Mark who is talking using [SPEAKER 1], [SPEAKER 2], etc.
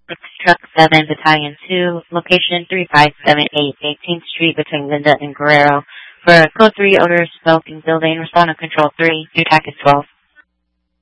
[SPEAKER 1] Truck 7, Battalion 2, location 3578 18th Street between Linda and Guerrero. For Code 3 odor smoke in building, respond to Control 3, new TAC is 12.